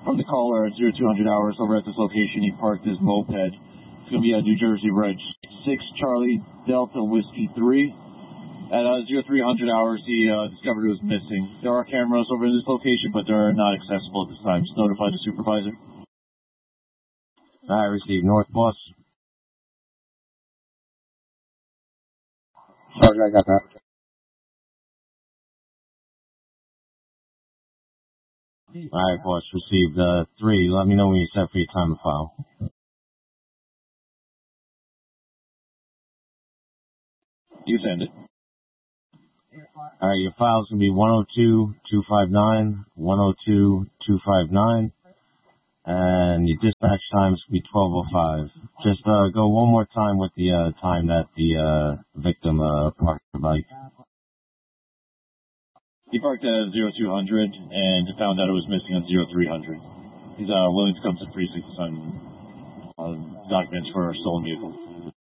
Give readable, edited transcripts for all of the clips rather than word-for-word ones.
From the caller at 0200 hours over at this location, he parked his moped. It's going to be a New Jersey Reg 6 Charlie Delta Whiskey 3. At 0300 hours, he discovered it was missing. There are cameras over in this location, but they're not accessible at this time. Just notify the supervisor. I received North Bus. Sorry, I got that. Alright, boss, received 3. Let me know when you're set for your time of file. You send it. Alright, your file's going to be 102-259, 102-259, and your dispatch time's going to be 12:05. Just go one more time with the time that the victim parked the bike. He parked at 0200 and found out it was missing on 0300. He's willing to come to precinct to sign documents for a stolen vehicle.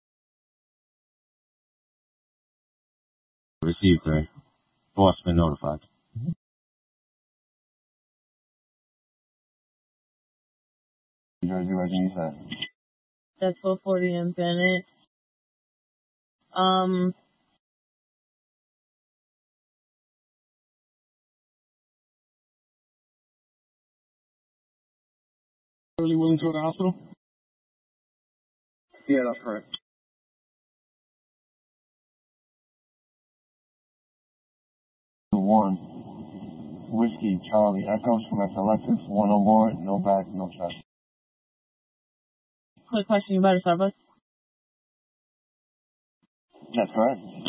Received 3. Boss been notified. New Jersey Reg, you said. That's 440 in Bennett. Really willing to go to the hospital? Yeah, that's correct. One. Whiskey, Charlie, Echoes from Alexis. 1 on board, no bags, no check. Quick question, you better Starbucks? That's correct.